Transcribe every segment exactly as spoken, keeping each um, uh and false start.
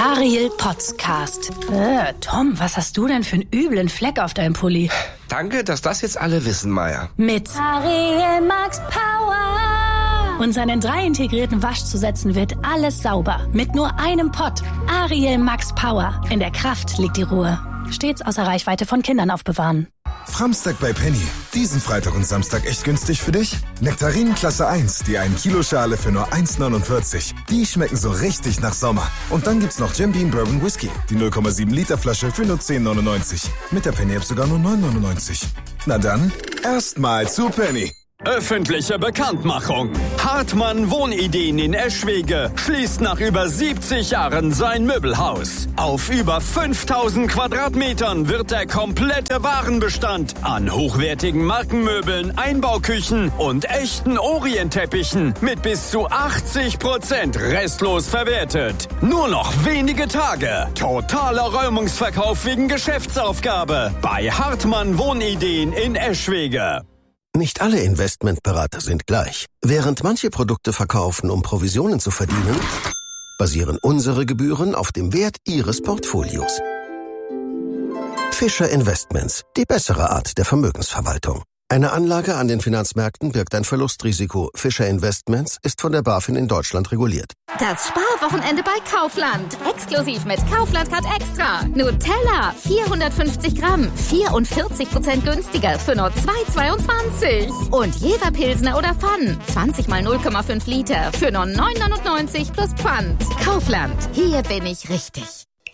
Ariel Podcast. Äh, Tom, was hast du denn für einen üblen Fleck auf deinem Pulli? Danke, dass das jetzt alle wissen, Maya. Mit Ariel Max Power. Unseren in drei integrierten Waschzusätzen wird alles sauber. Mit nur einem Pott. Ariel Max Power. In der Kraft liegt die Ruhe. Stets außer Reichweite von Kindern aufbewahren. Framstag bei Penny. Diesen Freitag und Samstag echt günstig für dich? Nektarinen Klasse eins, die ein Kilo Schale für nur eins neunundvierzig. Die schmecken so richtig nach Sommer. Und dann gibt's noch Jim Beam Bourbon Whisky. Die null Komma sieben Liter Flasche für nur zehn neunundneunzig. Mit der Penny-App sogar nur neun neunundneunzig. Na dann, erstmal zu Penny. Öffentliche Bekanntmachung. Hartmann Wohnideen in Eschwege schließt nach über siebzig Jahren sein Möbelhaus. Auf über fünftausend Quadratmetern wird der komplette Warenbestand an hochwertigen Markenmöbeln, Einbauküchen und echten Orientteppichen mit bis zu achtzig Prozent restlos verwertet. Nur noch wenige Tage. Totaler Räumungsverkauf wegen Geschäftsaufgabe bei Hartmann Wohnideen in Eschwege. Nicht alle Investmentberater sind gleich. Während manche Produkte verkaufen, um Provisionen zu verdienen, basieren unsere Gebühren auf dem Wert Ihres Portfolios. Fischer Investments, die bessere Art der Vermögensverwaltung. Eine Anlage an den Finanzmärkten birgt ein Verlustrisiko. Fischer Investments ist von der BaFin in Deutschland reguliert. Das Sparwochenende bei Kaufland. Exklusiv mit Kaufland Card Extra. Nutella, vierhundertfünfzig Gramm, vierundvierzig Prozent günstiger für nur zwei Euro zweiundzwanzig. Und Jever Pilsner oder Pfann, zwanzig mal null Komma fünf Liter für nur neun Euro neunundneunzig plus Pfand. Kaufland, hier bin ich richtig.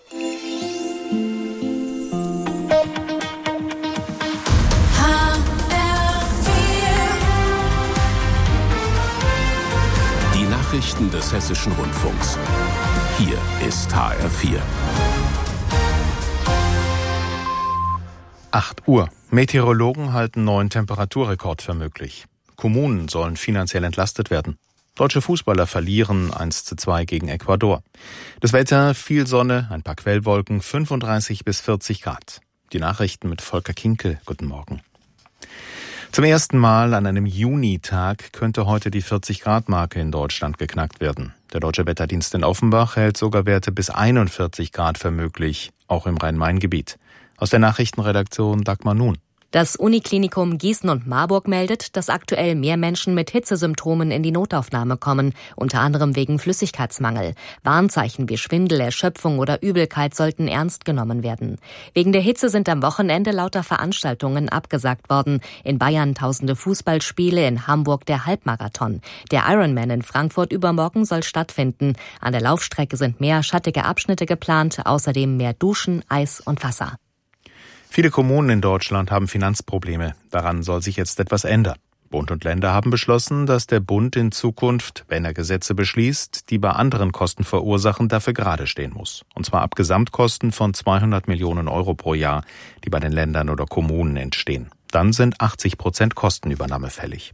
Nachrichten des Hessischen Rundfunks. Hier ist H R vier. acht Uhr. Meteorologen halten neuen Temperaturrekord für möglich. Kommunen sollen finanziell entlastet werden. Deutsche Fußballer verlieren eins zu zwei gegen Ecuador. Das Wetter, viel Sonne, ein paar Quellwolken, fünfunddreißig bis vierzig Grad. Die Nachrichten mit Volker Kinkel. Guten Morgen. Zum ersten Mal an einem Junitag könnte heute die vierzig-Grad-Marke in Deutschland geknackt werden. Der Deutsche Wetterdienst in Offenbach hält sogar Werte bis einundvierzig Grad für möglich, auch im Rhein-Main-Gebiet. Aus der Nachrichtenredaktion Dagmar Nun. Das Uniklinikum Gießen und Marburg meldet, dass aktuell mehr Menschen mit Hitzesymptomen in die Notaufnahme kommen, unter anderem wegen Flüssigkeitsmangel. Warnzeichen wie Schwindel, Erschöpfung oder Übelkeit sollten ernst genommen werden. Wegen der Hitze sind am Wochenende lauter Veranstaltungen abgesagt worden. In Bayern tausende Fußballspiele, in Hamburg der Halbmarathon. Der Ironman in Frankfurt übermorgen soll stattfinden. An der Laufstrecke sind mehr schattige Abschnitte geplant, außerdem mehr Duschen, Eis und Wasser. Viele Kommunen in Deutschland haben Finanzprobleme. Daran soll sich jetzt etwas ändern. Bund und Länder haben beschlossen, dass der Bund in Zukunft, wenn er Gesetze beschließt, die bei anderen Kosten verursachen, dafür gerade stehen muss. Und zwar ab Gesamtkosten von zweihundert Millionen Euro pro Jahr, die bei den Ländern oder Kommunen entstehen. Dann sind achtzig Prozent Kostenübernahme fällig.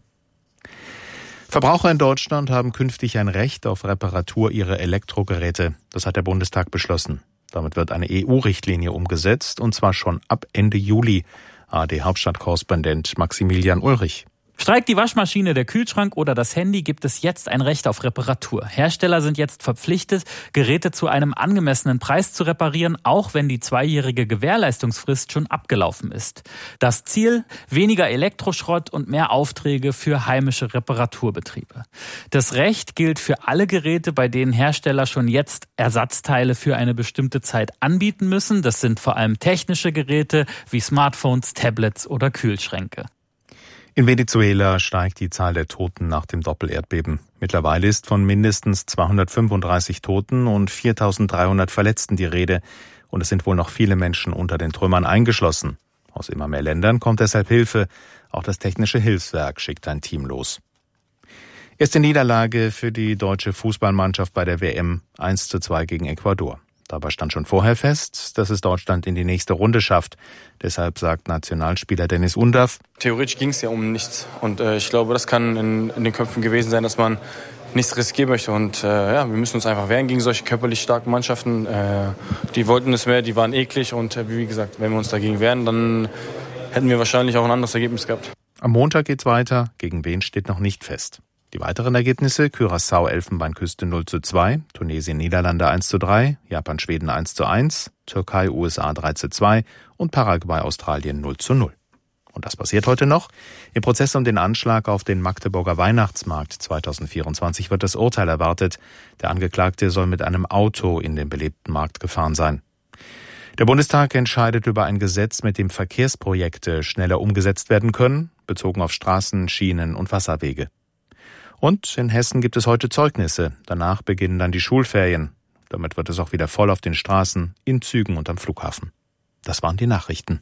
Verbraucher in Deutschland haben künftig ein Recht auf Reparatur ihrer Elektrogeräte. Das hat der Bundestag beschlossen. Damit wird eine E U-Richtlinie umgesetzt, und zwar schon ab Ende Juli. A R D-Hauptstadtkorrespondent Maximilian Ulrich. Streikt die Waschmaschine, der Kühlschrank oder das Handy, gibt es jetzt ein Recht auf Reparatur. Hersteller sind jetzt verpflichtet, Geräte zu einem angemessenen Preis zu reparieren, auch wenn die zweijährige Gewährleistungsfrist schon abgelaufen ist. Das Ziel: weniger Elektroschrott und mehr Aufträge für heimische Reparaturbetriebe. Das Recht gilt für alle Geräte, bei denen Hersteller schon jetzt Ersatzteile für eine bestimmte Zeit anbieten müssen. Das sind vor allem technische Geräte wie Smartphones, Tablets oder Kühlschränke. In Venezuela steigt die Zahl der Toten nach dem Doppelerdbeben. Mittlerweile ist von mindestens zweihundertfünfunddreißig Toten und viertausenddreihundert Verletzten die Rede. Und es sind wohl noch viele Menschen unter den Trümmern eingeschlossen. Aus immer mehr Ländern kommt deshalb Hilfe. Auch das Technische Hilfswerk schickt ein Team los. Erste Niederlage für die deutsche Fußballmannschaft bei der W M, eins zu zwei gegen Ecuador. Dabei stand schon vorher fest, dass es Deutschland in die nächste Runde schafft. Deshalb sagt Nationalspieler Dennis Undaff: Theoretisch ging es ja um nichts. Und äh, ich glaube, das kann in, in den Köpfen gewesen sein, dass man nichts riskieren möchte. Und äh, ja, wir müssen uns einfach wehren gegen solche körperlich starken Mannschaften. Äh, die wollten es mehr, die waren eklig. Und äh, wie gesagt, wenn wir uns dagegen wehren, dann hätten wir wahrscheinlich auch ein anderes Ergebnis gehabt. Am Montag geht's weiter. Gegen wen steht noch nicht fest. Die weiteren Ergebnisse: Curaçao Elfenbeinküste null zu zwei, Tunesien Niederlande eins zu drei, Japan Schweden eins zu eins, Türkei U S A drei zu zwei und Paraguay Australien null zu null. Und das passiert heute noch. Im Prozess um den Anschlag auf den Magdeburger Weihnachtsmarkt zweitausendvierundzwanzig wird das Urteil erwartet. Der Angeklagte soll mit einem Auto in den belebten Markt gefahren sein. Der Bundestag entscheidet über ein Gesetz, mit dem Verkehrsprojekte schneller umgesetzt werden können, bezogen auf Straßen, Schienen und Wasserwege. Und in Hessen gibt es heute Zeugnisse. Danach beginnen dann die Schulferien. Damit wird es auch wieder voll auf den Straßen, in Zügen und am Flughafen. Das waren die Nachrichten.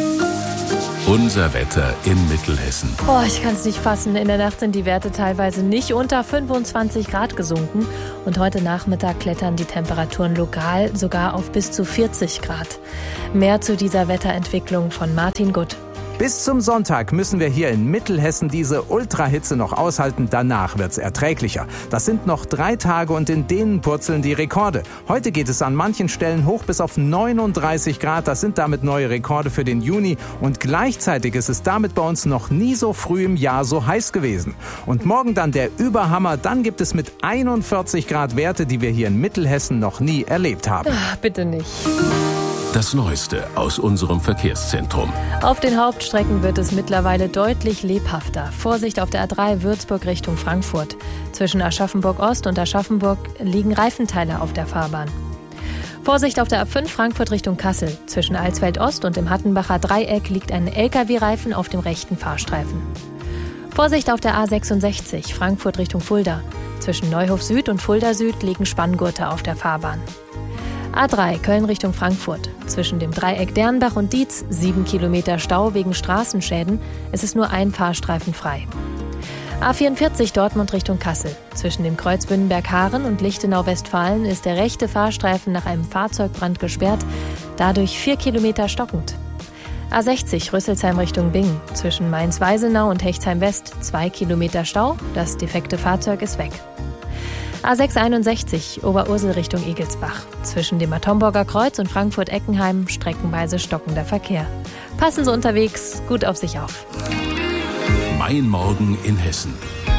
Unser Wetter in Mittelhessen. Oh, ich kann es nicht fassen. In der Nacht sind die Werte teilweise nicht unter fünfundzwanzig Grad gesunken. Und heute Nachmittag klettern die Temperaturen lokal sogar auf bis zu vierzig Grad. Mehr zu dieser Wetterentwicklung von Martin Gutt. Bis zum Sonntag müssen wir hier in Mittelhessen diese Ultrahitze noch aushalten. Danach wird's erträglicher. Das sind noch drei Tage und in denen purzeln die Rekorde. Heute geht es an manchen Stellen hoch bis auf neununddreißig Grad. Das sind damit neue Rekorde für den Juni. Und gleichzeitig ist es damit bei uns noch nie so früh im Jahr so heiß gewesen. Und morgen dann der Überhammer. Dann gibt es mit einundvierzig Grad Werte, die wir hier in Mittelhessen noch nie erlebt haben. Ach, bitte nicht. Das Neueste aus unserem Verkehrszentrum. Auf den Hauptstrecken wird es mittlerweile deutlich lebhafter. Vorsicht auf der A drei Würzburg Richtung Frankfurt. Zwischen Aschaffenburg Ost und Aschaffenburg liegen Reifenteile auf der Fahrbahn. Vorsicht auf der A fünf Frankfurt Richtung Kassel. Zwischen Alsfeld Ost und dem Hattenbacher Dreieck liegt ein L K W-Reifen auf dem rechten Fahrstreifen. Vorsicht auf der A sechsundsechzig Frankfurt Richtung Fulda. Zwischen Neuhof Süd und Fulda Süd liegen Spanngurte auf der Fahrbahn. A drei Köln Richtung Frankfurt. Zwischen dem Dreieck Dernbach und Dietz sieben Kilometer Stau wegen Straßenschäden. Es ist nur ein Fahrstreifen frei. A vierundvierzig Dortmund Richtung Kassel. Zwischen dem Kreuz Bünnenberg-Haaren und Lichtenau-Westfalen ist der rechte Fahrstreifen nach einem Fahrzeugbrand gesperrt. Dadurch vier Kilometer stockend. A sechzig Rüsselsheim Richtung Bingen. Zwischen Mainz-Weisenau und Hechtsheim West zwei Kilometer Stau. Das defekte Fahrzeug ist weg. A sechshunderteinundsechzig Oberursel Richtung Egelsbach. Zwischen dem Atomborger Kreuz und Frankfurt-Eckenheim streckenweise stockender Verkehr. Passen Sie unterwegs gut auf sich auf. Mein Morgen in Hessen.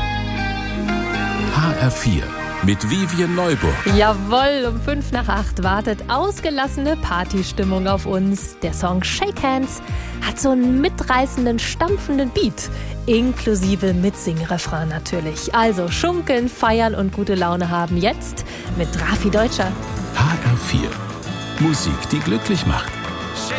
H R vier mit Vivian Neuburg. Jawohl, um fünf nach acht wartet ausgelassene Partystimmung auf uns. Der Song Shake Hands hat so einen mitreißenden, stampfenden Beat. Inklusive Mitsing-Refrain natürlich. Also schunkeln, feiern und gute Laune haben jetzt mit Drafi Deutscher. H R vier. Musik, die glücklich macht.